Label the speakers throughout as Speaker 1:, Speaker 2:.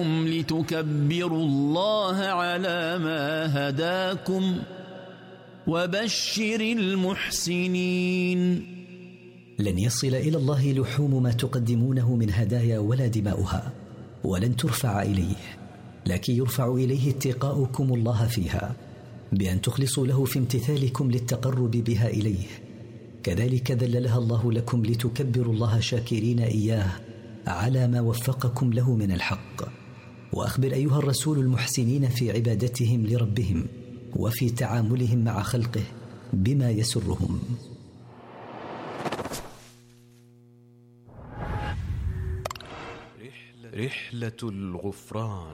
Speaker 1: لتكبروا الله على ما هداكم وبشر المحسنين.
Speaker 2: لن يصل إلى الله لحوم ما تقدمونه من هدايا ولا دماؤها، ولن ترفع إليه، لكن يرفع إليه اتقاؤكم الله فيها بأن تخلصوا له في امتثالكم للتقرب بها إليه. كذلك ذللها الله لكم لتكبروا الله شاكرين إياه على ما وفقكم له من الحق. وأخبر أيها الرسول المحسنين في عبادتهم لربهم وفي تعاملهم مع خلقه بما يسرهم.
Speaker 3: رحلة الغفران.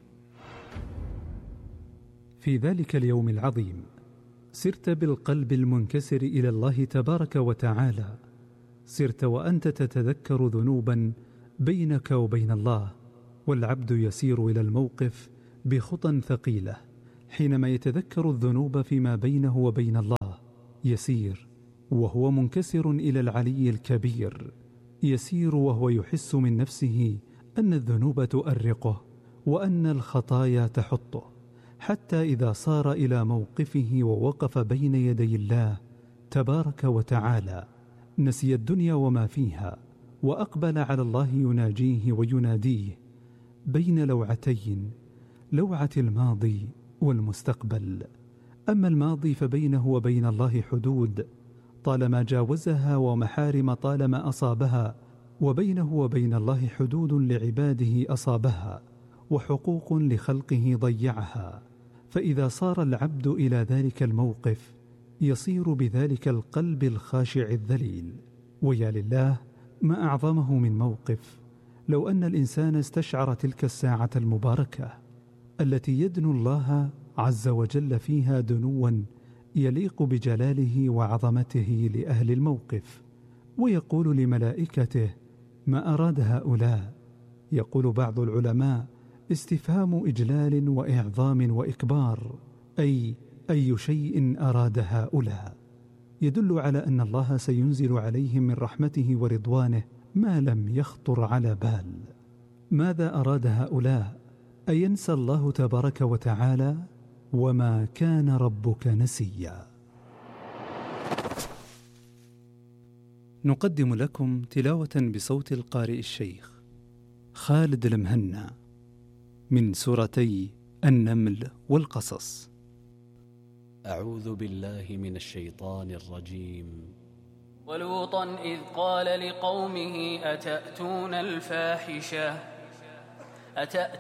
Speaker 4: في ذلك اليوم العظيم سرت بالقلب المنكسر إلى الله تبارك وتعالى، سرت وأنت تتذكر ذنوبا بينك وبين الله، والعبد يسير إلى الموقف بخطى ثقيلة حينما يتذكر الذنوب فيما بينه وبين الله. يسير وهو منكسر إلى العلي الكبير، يسير وهو يحس من نفسه أن الذنوب تؤرقه وأن الخطايا تحطه، حتى إذا صار إلى موقفه ووقف بين يدي الله تبارك وتعالى نسي الدنيا وما فيها، وأقبل على الله يناجيه ويناديه بين لوعتين، لوعة الماضي والمستقبل. أما الماضي فبينه وبين الله حدود طالما جاوزها، ومحارم طالما أصابها، وبينه وبين الله حدود لعباده أصابها، وحقوق لخلقه ضيعها. فإذا صار العبد إلى ذلك الموقف يصير بذلك القلب الخاشع الذليل. ويا لله ما أعظمه من موقف لو أن الإنسان استشعر تلك الساعة المباركة التي يدنو الله عز وجل فيها دنوا يليق بجلاله وعظمته لأهل الموقف، ويقول لملائكته: ما أراد هؤلاء؟ يقول بعض العلماء: استفهام إجلال وإعظام وإكبار، أي شيء أراد هؤلاء، يدل على أن الله سينزل عليهم من رحمته ورضوانه ما لم يخطر على بال. ماذا أراد هؤلاء؟ أينسى الله تبارك وتعالى؟ وما كان ربك نسيا. نقدم لكم تلاوة بصوت القارئ الشيخ خالد المهنا من سورتي النمل والقصص.
Speaker 5: أعوذ بالله من الشيطان الرجيم.
Speaker 6: ولوطا إذ قال لقومه أتأتون